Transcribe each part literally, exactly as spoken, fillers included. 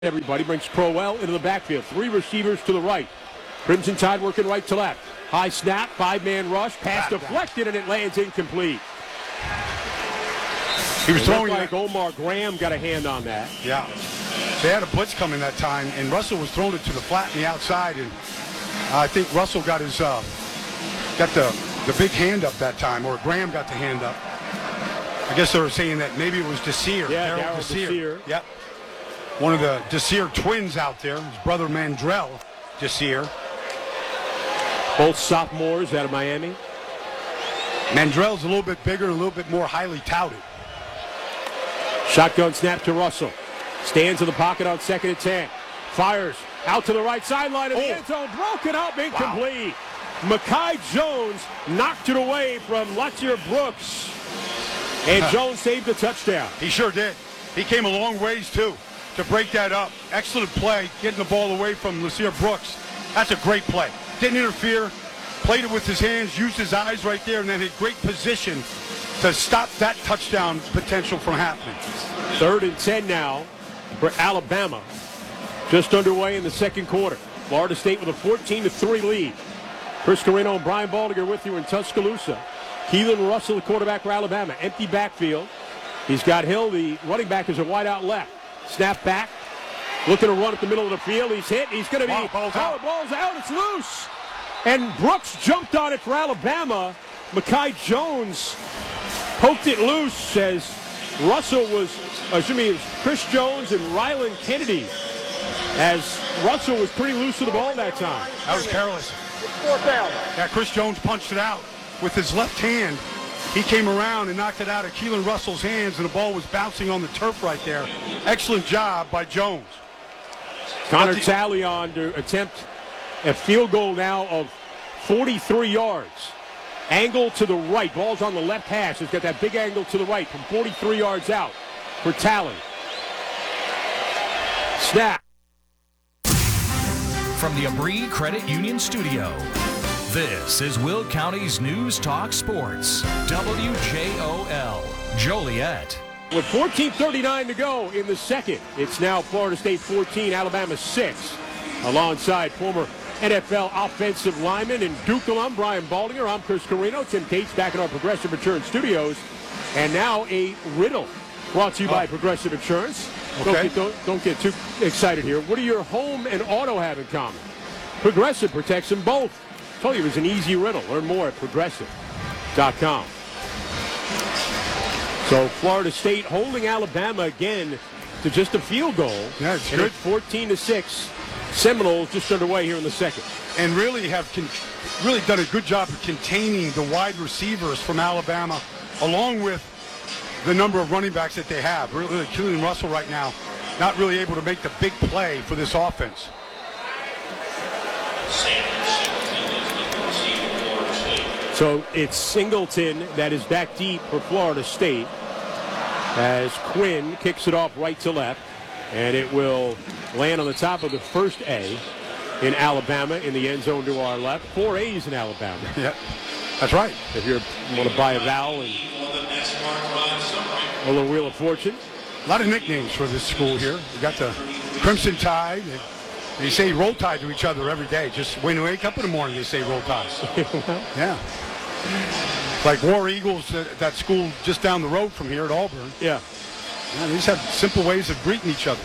Everybody brings Crowell into the backfield. Three receivers to the right. Crimson Tide working right to left. High snap, five-man rush, pass deflected, and it lands incomplete. He was it throwing like Omar Graham got a hand on that. Yeah. They had a blitz coming that time, and Russell was throwing it to the flat and the outside, and I think Russell got his uh, got the, the big hand up that time, or Graham got the hand up. I guess they were saying that maybe it was Desir. Yeah, Darryl Desir. Yep. One of the Desir twins out there, his brother Mandrell Desir. Both sophomores out of Miami. Mandrell's a little bit bigger, a little bit more highly touted. Shotgun snap to Russell. Stands in the pocket on second and ten. Fires out to the right sideline of the oh. end zone. Broken up, incomplete. Wow. Mekhi Jones knocked it away from Latier Brooks. And Jones saved the touchdown. He sure did. He came a long ways, too, to break that up. Excellent play, getting the ball away from Latier Brooks. That's a great play. Didn't interfere, played it with his hands, used his eyes right there, and then had great position to stop that touchdown potential from happening. Third and ten now for Alabama. Just underway in the second quarter. Florida State with a fourteen to three lead. Chris Carrino and Brian Baldinger with you in Tuscaloosa. Keelan Russell, the quarterback for Alabama. Empty backfield. He's got Hill, the running back, is a wide out left. Snap back. Looking to run at the middle of the field. He's hit. He's going to be. Wow, ball's out. Oh, ball's out. It's loose. And Brooks jumped on it for Alabama. Mekhi Jones poked it loose as Russell was, excuse me, it was Chris Jones and Ryland Kennedy. As Russell was pretty loose to the ball that time. That was careless. Yeah, Chris Jones punched it out with his left hand. He came around and knocked it out of Keelan Russell's hands, and the ball was bouncing on the turf right there. Excellent job by Jones. Connor Talion to attempt a field goal now of forty-three yards. Angle to the right. Ball's on the left hash. He's got that big angle to the right from forty-three yards out for Talley. Snap. From the Abri Credit Union Studio, this is Will County's News Talk Sports. W J O L, Joliet. With fourteen thirty-nine to go in the second, it's now Florida State fourteen, Alabama six. Alongside former N F L offensive lineman and Duke alum Brian Baldinger, I'm Chris Carrino. Tim Tate's back in our Progressive Insurance studios. And now a riddle brought to you oh. by Progressive Insurance. Okay. Don't, get, don't, don't get too excited here. What do your home and auto have in common? Progressive protects them both. I told you it was an easy riddle. Learn more at progressive dot com. So Florida State holding Alabama again to just a field goal. Yeah, it's and good. It's fourteen to six. Seminoles just underway here in the second. And really have con- really done a good job of containing the wide receivers from Alabama, along with the number of running backs that they have. Really, Keelan Russell right now, not really able to make the big play for this offense. So it's Singleton that is back deep for Florida State as Quinn kicks it off right to left, and it will land on the top of the first A in Alabama in the end zone to our left. Four A's in Alabama. Yep, that's right. If you want to buy a vowel and a little Wheel of Fortune. A lot of nicknames for this school here. We got the Crimson Tide. They say Roll Tide to each other every day. Just when you wake up in the morning, they say Roll Tide. Yeah. Like War Eagles, that, that school just down the road from here at Auburn. Yeah. Yeah, they just have simple ways of greeting each other.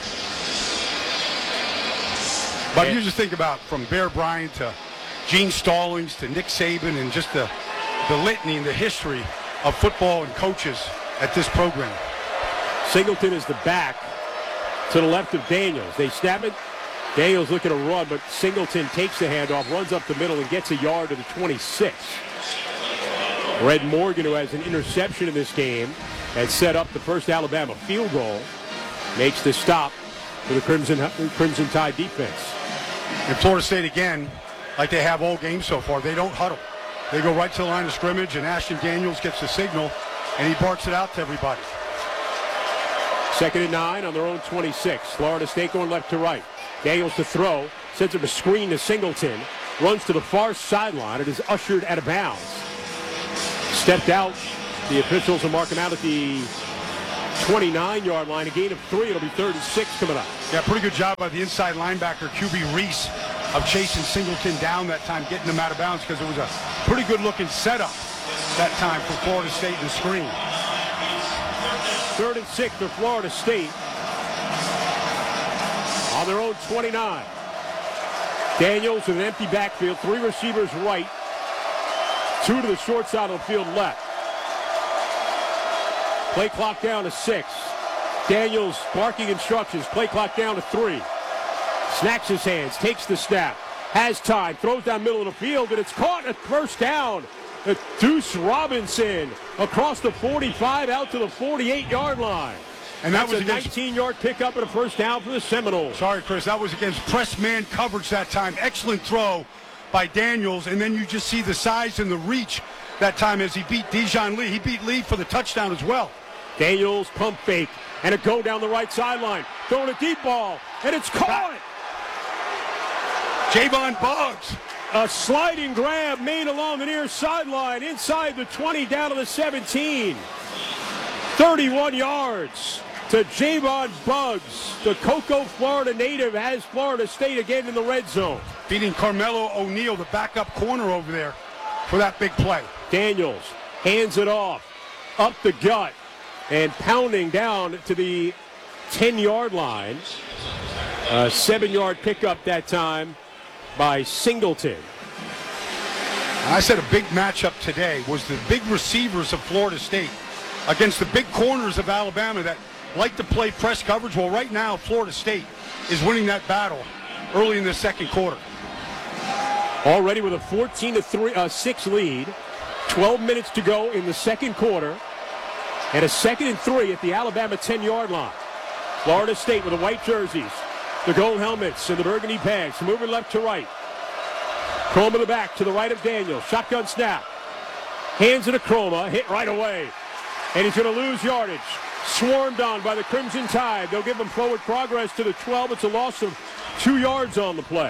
But you just think about from Bear Bryant to Gene Stallings to Nick Saban and just the, the litany and the history of football and coaches at this program. Singleton is the back to the left of Daniels. They snap it. Daniels looking to run, but Singleton takes the handoff, runs up the middle, and gets a yard to the twenty-six. Red Morgan, who has an interception in this game, has set up the first Alabama field goal, makes the stop for the Crimson, Crimson Tide defense. And Florida State, again, like they have all game so far, they don't huddle. They go right to the line of scrimmage, and Ashton Daniels gets the signal, and he barks it out to everybody. Second and nine on their own twenty-six. Florida State going left to right. Daniels to throw, sends him a screen to Singleton, runs to the far sideline. It is ushered out of bounds. Stepped out. The officials will mark him out at the twenty-nine-yard line. A gain of three. It'll be third and six coming up. Yeah, pretty good job by the inside linebacker, Q B Reese, of chasing Singleton down that time, getting him out of bounds because it was a pretty good-looking setup that time for Florida State in the screen. Third and six for Florida State on their own twenty-nine. Daniels with an empty backfield, three receivers right, two to the short side of the field left. Play clock down to six. Daniels barking instructions. Play clock down to three. Snacks his hands, takes the snap, has time, throws down middle of the field, and it's caught at first down. Deuce Robinson across the forty-five out to the forty-eight-yard line. And that That's was a against nineteen-yard pickup and a first down for the Seminoles. Sorry, Chris. That was against press man coverage that time. Excellent throw by Daniels. And then you just see the size and the reach that time as he beat Dijon Lee. He beat Lee for the touchdown as well. Daniels pump fake and a go down the right sideline. Throwing a deep ball, and it's caught. Javon Buggs. A sliding grab made along the near sideline, inside the twenty, down to the seventeen. thirty-one yards to Javon Buggs. The Cocoa, Florida native has Florida State again in the red zone. Beating Carmelo O'Neal, the backup corner over there, for that big play. Daniels hands it off, up the gut, and pounding down to the ten-yard line. A seven-yard pickup that time by Singleton. I said a big matchup today was the big receivers of Florida State against the big corners of Alabama that like to play press coverage. Well, right now, Florida State is winning that battle early in the second quarter. Already with a fourteen to three, uh, six lead. twelve minutes to go in the second quarter. And a second and three at the Alabama ten-yard line. Florida State with the white jerseys, the gold helmets, and the burgundy bags. Moving left to right. Chroma to the back to the right of Daniels. Shotgun snap. Hands it to Chroma. Hit right away. And he's going to lose yardage. Swarmed on by the Crimson Tide. They'll give him forward progress to the twelve. It's a loss of two yards on the play.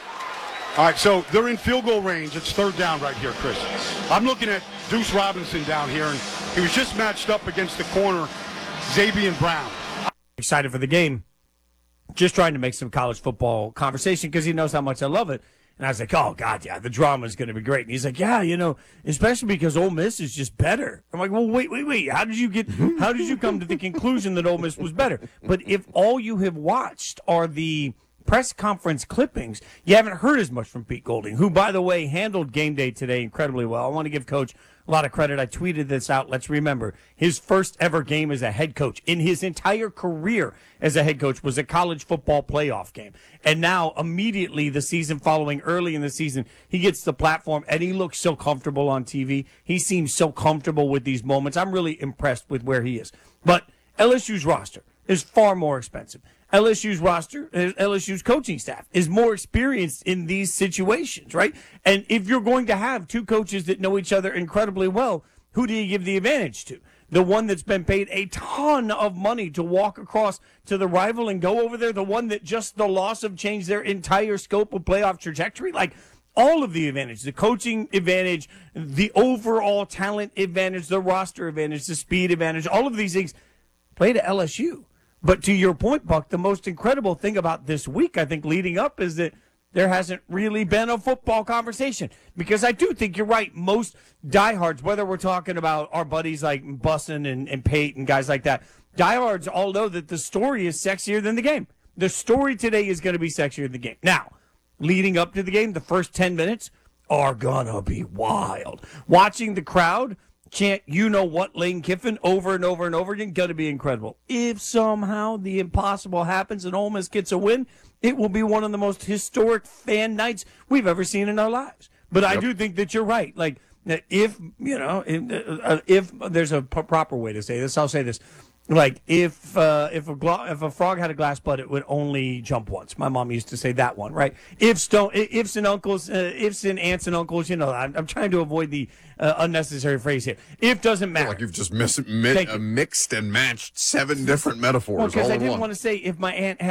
All right, so they're in field goal range. It's third down right here, Chris. I'm looking at Deuce Robinson down here, and he was just matched up against the corner, Xavier Brown. Excited for the game. Just trying to make some college football conversation because he knows how much I love it. And I was like, oh, God, yeah, the drama is going to be great. And he's like, yeah, you know, especially because Ole Miss is just better. I'm like, well, wait, wait, wait. How did you get, how did you come to the conclusion that Ole Miss was better? But if all you have watched are the press conference clippings, you haven't heard as much from Pete Golding, who, by the way, handled game day today incredibly well. I want to give Coach a lot of credit. I tweeted this out. Let's remember, his first ever game as a head coach in his entire career as a head coach was a college football playoff game. And now, immediately, the season following, early in the season, he gets the platform, and he looks so comfortable on T V. He seems so comfortable with these moments. I'm really impressed with where he is. But L S U's roster is far more expensive. L S U's roster, L S U's coaching staff is more experienced in these situations, right? And if you're going to have two coaches that know each other incredibly well, who do you give the advantage to? The one that's been paid a ton of money to walk across to the rival and go over there? The one that just the loss of changed their entire scope of playoff trajectory? Like, all of the advantage, the coaching advantage, the overall talent advantage, the roster advantage, the speed advantage, all of these things play to L S U. But to your point, Buck, the most incredible thing about this week, I think, leading up is that there hasn't really been a football conversation. Because I do think you're right. Most diehards, whether we're talking about our buddies like Bussin and, and Pate and guys like that, diehards all know that the story is sexier than the game. The story today is going to be sexier than the game. Now, leading up to the game, the first ten minutes are going to be wild. Watching the crowd chant, you know what, Lane Kiffin over and over and over again, going to be incredible. If somehow the impossible happens and Ole Miss gets a win, it will be one of the most historic fan nights we've ever seen in our lives. But yep. I do think that you're right. Like, if, you know, if, if there's a p- proper way to say this, I'll say this. Like, if uh, if a glo- if a frog had a glass butt, it would only jump once. My mom used to say that one, right? If stone, ifs and uncles, uh, ifs and aunts and uncles, you know, I'm, I'm trying to avoid the uh, unnecessary phrase here. If doesn't matter. Like you've just mis- mi- uh, mixed and matched seven different metaphors well, all because I in didn't one. want to say if my aunt had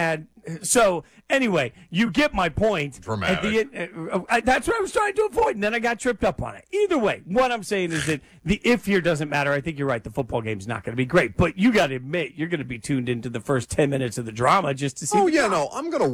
So anyway, you get my point. Dramatic. At the, uh, uh, that's what I was trying to avoid, and then I got tripped up on it. Either way, what I'm saying is that the if here doesn't matter. I think you're right. The football game's not going to be great, but you got to admit you're going to be tuned into the first ten minutes of the drama just to see. Oh the yeah, drama. no, I'm gonna